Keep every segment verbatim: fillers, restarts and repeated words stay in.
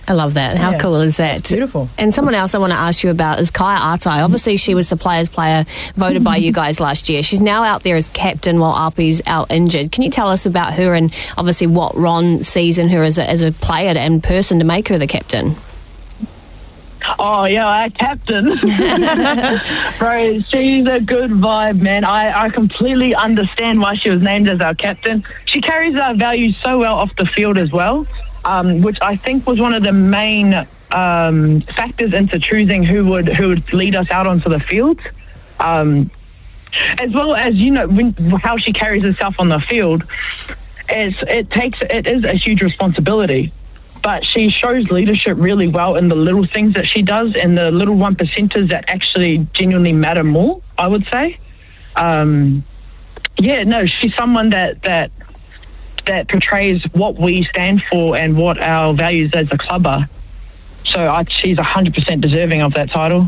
I love that. How Yeah, cool is that? that's beautiful. And someone else I want to ask you about is Kaya Atai. Obviously, she was the players' player voted by you guys last year. She's now out there as captain while Api's out injured. Can you tell us about her and obviously what Ron sees in her as a, as a player and person to make her the captain? Oh, yeah, our captain. Bro, she's a good vibe, man. I, I completely understand why she was named as our captain. She carries our values so well off the field as well, um, which I think was one of the main um, factors into choosing who would who would lead us out onto the field. Um, as well as, you know, when, how she carries herself on the field, it's, it takes it is a huge responsibility. But she shows leadership really well in the little things that she does and the little one percenters that actually genuinely matter more, I would say. Um, yeah, no, she's someone that, that that portrays what we stand for and what our values as a club are. So I, she's one hundred percent deserving of that title.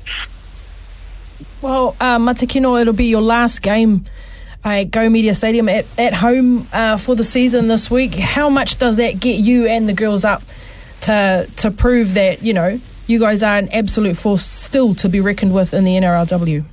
Well, uh, Matakino, it'll be your last game at Go Media Stadium at, at home uh, for the season this week. How much does that get you and the girls up to to prove that, you know, you guys are an absolute force still to be reckoned with in the N R L W?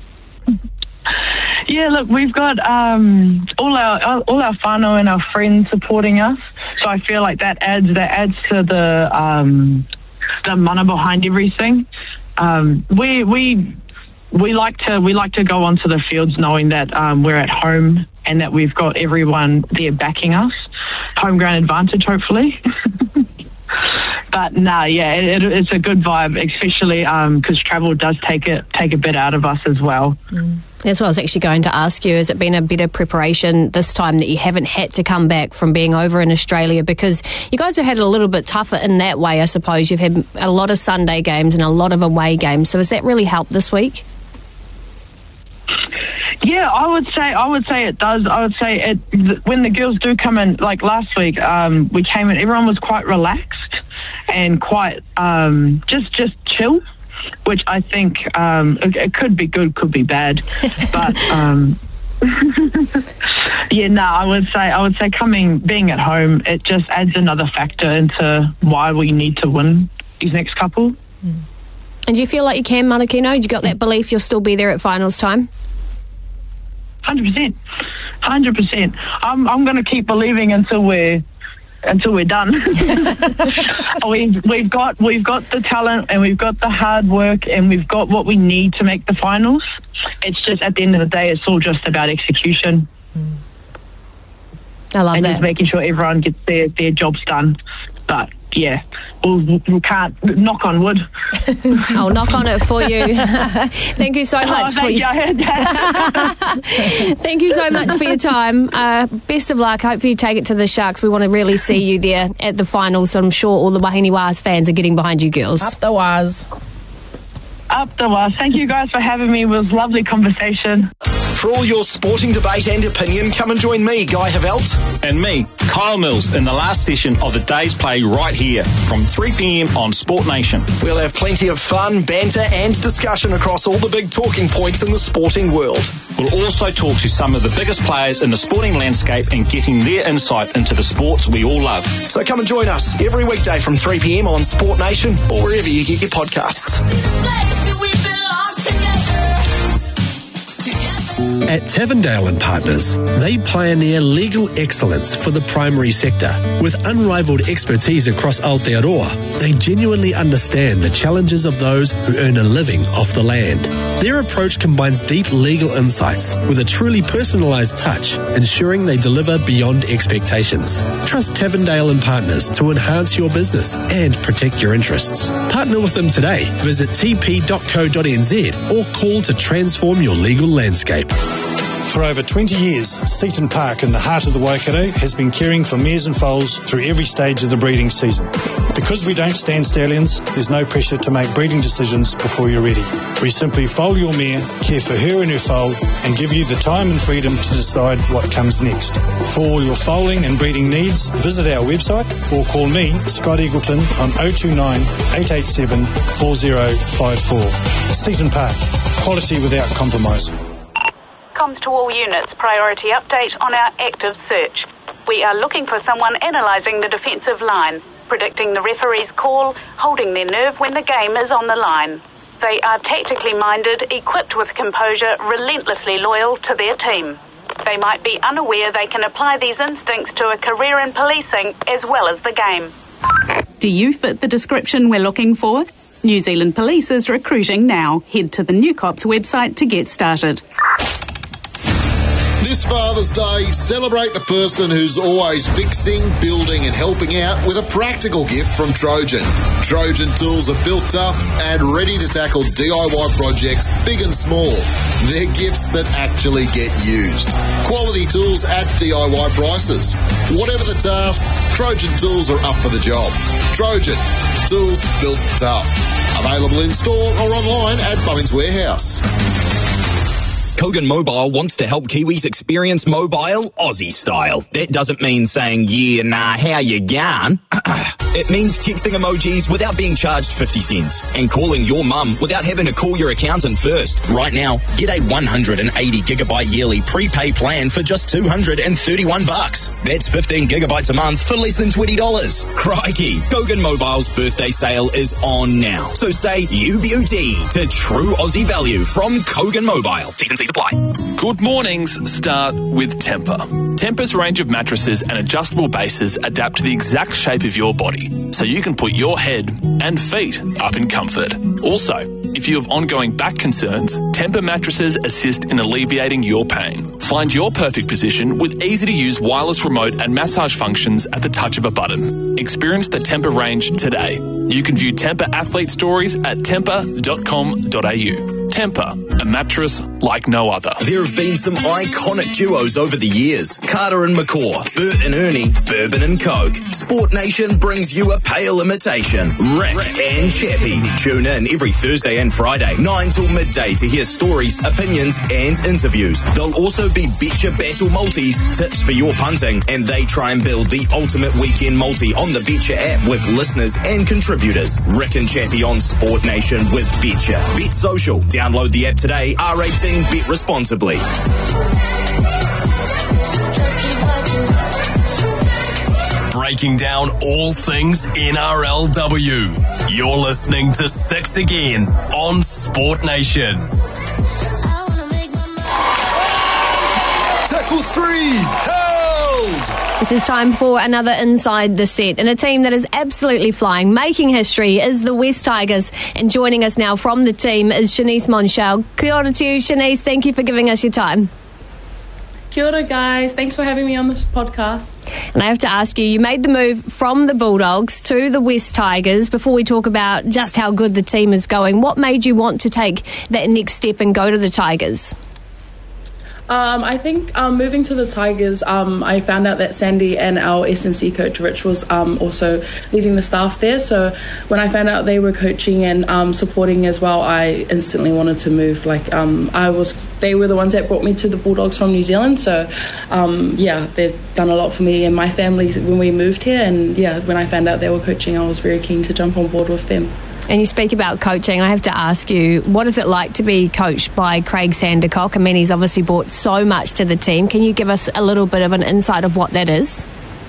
Yeah, look, we've got um, all our all our whānau and our friends supporting us, so I feel like that adds that adds to the um, the mana behind everything. Um, we we. We like to we like to go onto the fields knowing that um, we're at home and that we've got everyone there backing us. Home ground advantage, hopefully. But nah, yeah, it, it, it's a good vibe, especially because um, travel does take it take a bit out of us as well. Mm. That's what I was actually going to ask you. Has it been a better preparation this time that you haven't had to come back from being over in Australia? Because you guys have had it a little bit tougher in that way, I suppose. You've had a lot of Sunday games and a lot of away games. So has that really helped this week? Yeah, I would say I would say it does. I would say it when the girls do come in. Like last week, um, we came in. Everyone was quite relaxed and quite um, just just chill, which I think um, it, it could be good, could be bad, but. Um, yeah, no, I would say I would say coming being at home, it just adds another factor into why we need to win these next couple. Mm. And do you feel like you can, Matakino? Do you got that belief you'll still be there at finals time? Hundred percent, hundred percent. I'm I'm going to keep believing until we're until we're done. we've we've got we've got the talent and we've got the hard work and we've got what we need to make the finals. It's just at the end of the day, it's all just about execution. I love and that. And just making sure everyone gets their, their jobs done. But yeah, we we can't knock on wood. I'll knock on it for you. Thank you so much oh, for you. I heard that. Thank you so much for your time. Uh, best of luck. Hopefully you take it to the Sharks. We want to really see you there at the finals. So I'm sure all the Wahine Waz fans are getting behind you girls. Up the Waz. Up the Waz. Thank you guys for having me. It was a lovely conversation. For all your sporting debate and opinion, come and join me, Guy Havelt. And me, Kyle Mills, in the last session of the day's play right here from three p.m. on Sport Nation. We'll have plenty of fun, banter and discussion across all the big talking points in the sporting world. We'll also talk to some of the biggest players in the sporting landscape and getting their insight into the sports we all love. So come and join us every weekday from three p.m. on Sport Nation or wherever you get your podcasts. At Tavendale and Partners, they pioneer legal excellence for the primary sector. With unrivaled expertise across Aotearoa, they genuinely understand the challenges of those who earn a living off the land. Their approach combines deep legal insights with a truly personalised touch, ensuring they deliver beyond expectations. Trust Tavendale and Partners to enhance your business and protect your interests. Partner with them today. Visit t p dot co dot n z or call to transform your legal landscape. For over twenty years, Seaton Park in the heart of the Waikato has been caring for mares and foals through every stage of the breeding season. Because we don't stand stallions, there's no pressure to make breeding decisions before you're ready. We simply foal your mare, care for her and her foal, and give you the time and freedom to decide what comes next. For all your foaling and breeding needs, visit our website or call me, Scott Eagleton, on oh two nine, eight eight seven, four oh five four. Seaton Park, quality without compromise. Comms to all units, priority update on our active search. We are looking for someone analysing the defensive line. predicting the referee's call, holding their nerve when the game is on the line. They are tactically minded, equipped with composure, relentlessly loyal to their team. They might be unaware they can apply these instincts to a career in policing as well as the game. Do you fit the description we're looking for? New Zealand Police is recruiting now. Head to the New Cops website to get started. This Father's Day, celebrate the person who's always fixing, building and helping out with a practical gift from Trojan. Trojan tools are built tough and ready to tackle D I Y projects big and small. They're gifts that actually get used. Quality tools at D I Y prices. Whatever the task, Trojan tools are up for the job. Trojan, tools built tough. Available in store or online at Bunnings Warehouse. Kogan Mobile wants to help Kiwis experience mobile Aussie style. That doesn't mean saying, yeah, nah, how you gone? It means texting emojis without being charged fifty cents and calling your mum without having to call your accountant first. Right now, get a one hundred eighty gigabyte yearly prepay plan for just two hundred thirty-one bucks. That's fifteen gigabytes a month for less than twenty dollars. Crikey, Kogan Mobile's birthday sale is on now. So say U B U T to true Aussie value from Kogan Mobile. T's and C's apply. Good mornings start with Tempur. Tempur's range of mattresses and adjustable bases adapt to the exact shape of your body, so you can put your head and feet up in comfort. Also, if you have ongoing back concerns, Tempur mattresses assist in alleviating your pain. Find your perfect position with easy-to-use wireless remote and massage functions at the touch of a button. Experience the Tempur range today. You can view Tempur athlete stories at tempur dot com dot a u. Tempur, a mattress like no other. There have been some iconic duos over the years. Carter and McCaw, Bert and Ernie, Bourbon and Coke. Sport Nation brings you a pale imitation. Rick, Rick and Chappie. Tune in every Thursday and Friday, nine till midday to hear stories, opinions and interviews. There'll also be Betcha Battle Multis, tips for your punting, and they try and build the ultimate weekend multi on the Betcha app with listeners and contributors. Rick and Chappie on Sport Nation with Betcha. Bet Social. Download the app today. R eighteen, bet responsibly. Breaking down all things N R L W. You're listening to Six Again on Sport Nation. Tackle three, held! This is time for another Inside the Set, and a team that is absolutely flying, making history, is the West Tigers. And joining us now from the team is Shanice Monchel. Kia ora to you, Shanice. Thank you for giving us your time. Kia ora, guys. Thanks for having me on this podcast. And I have to ask you, you made the move from the Bulldogs to the West Tigers. Before we talk about just how good the team is going, what made you want to take that next step and go to the Tigers? Um, I think um, moving to the Tigers, um, I found out that Sandy and our S and C coach Rich was um, also leading the staff there. So when I found out they were coaching and um, supporting as well, I instantly wanted to move. Like um, I was, they were the ones that brought me to the Bulldogs from New Zealand. So um, yeah, they've done a lot for me and my family when we moved here. And yeah, when I found out they were coaching, I was very keen to jump on board with them. And you speak about coaching. I have to ask you, what is it like to be coached by Craig Sandercock? I mean, he's obviously brought so much to the team. Can you give us a little bit of an insight of what that is?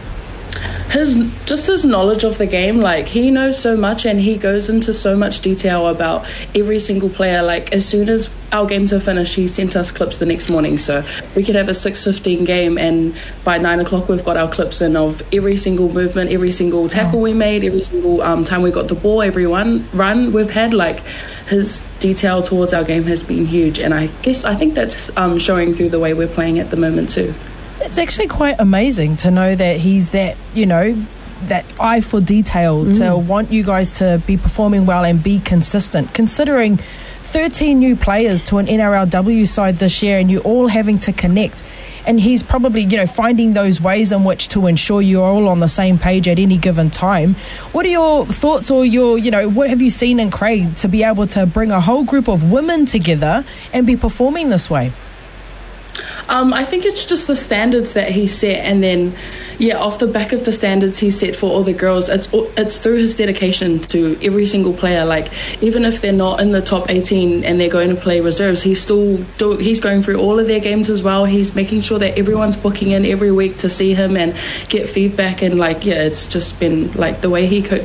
His just his knowledge of the game, like he knows so much and he goes into so much detail about every single player. Like as soon as our games are finished, he sent us clips the next morning, so we could have a six fifteen game and by nine o'clock we've got our clips in of every single movement, every single tackle we made, every single um, time we got the ball, every one run we've had. Like his detail towards our game has been huge, and I guess I think that's um, showing through the way we're playing at the moment too. It's actually quite amazing to know that he's that, you know, that eye for detail, mm. to want you guys to be performing well and be consistent, considering thirteen new players to an N R L W side this year and you all having to connect. And he's probably, you know, finding those ways in which to ensure you're all on the same page at any given time. What are your thoughts, or your, you know, what have you seen in Craig to be able to bring a whole group of women together and be performing this way? Um, I think it's just the standards that he set, and then, yeah, off the back of the standards he set for all the girls, it's it's through his dedication to every single player. Like, even if they're not in the top eighteen and they're going to play reserves, he's still do, he's going through all of their games as well. He's making sure that everyone's booking in every week to see him and get feedback. And like, yeah, it's just been like the way he coaches